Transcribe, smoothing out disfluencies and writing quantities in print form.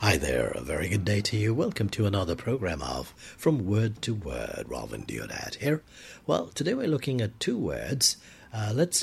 Hi there, a very good day to you. Welcome to another program of From Word to Word. Robin Deodat here. Well, today we're looking at two words. Let's